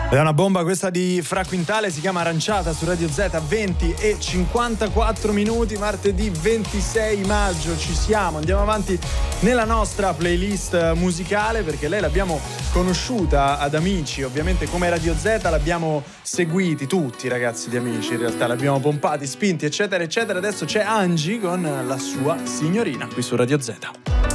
È una bomba questa di Fra Quintale, si chiama Aranciata su Radio Z. 20:54, martedì 26 maggio. Ci siamo, andiamo avanti nella nostra playlist musicale, perché lei l'abbiamo conosciuta ad Amici, ovviamente come Radio Z l'abbiamo seguiti tutti, ragazzi di Amici, in realtà l'abbiamo pompati, spinti, eccetera eccetera. Adesso c'è Angie con la sua Signorina qui su Radio Z.